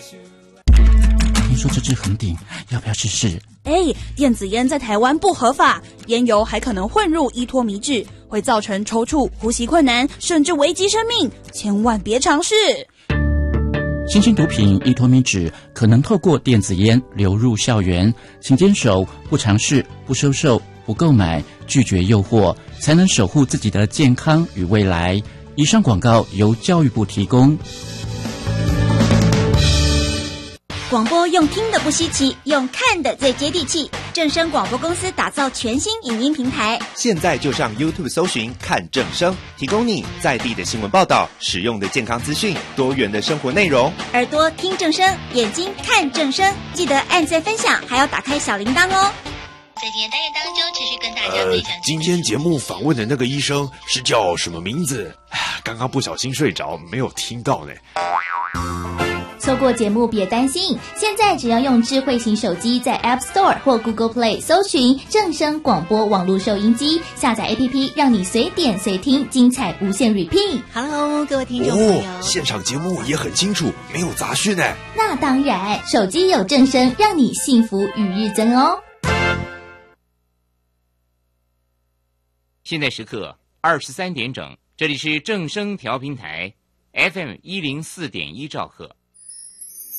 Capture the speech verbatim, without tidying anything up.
听说这支很顶，要不要试试？ 哎，电子烟在台湾不合法，烟油还可能混入依托米酯，会造成抽搐、呼吸困难，甚至危及生命，千万别尝试。 新型毒品依托米酯可能透过电子烟流入校园，请坚守不尝试、不收受、不购买，拒绝诱惑，才能守护自己的健康与未来。以上广告由教育部提供。 广播用听的不稀奇，用看的最接地气。正声广播公司打造全新影音平台， 现在就上 YouTube 搜寻看正声，提供你在地的新闻报道、实用的健康资讯、多元的生活内容。 耳朵听正声，眼睛看正声，记得按赞分享，还要打开小铃铛哦。 在今天单元当中，持续跟大家分享、 呃。今天节目访问的那个医生是叫什么名字？刚刚不小心睡着，没有听到呢。 错过节目别担心，现在只要用智慧型手机在 App Store 或 Google Play 搜寻正声广播网络收音机，下载 A P P 让你随点随听，精彩无限 repeat。 Hello 各位听众朋友、 哦、现场节目也很清楚，没有杂讯呢。 那当然，手机有正声，让你幸福与日增哦。 现在时刻二十三点整，这里是正声调频台 F M 一零四点一兆赫。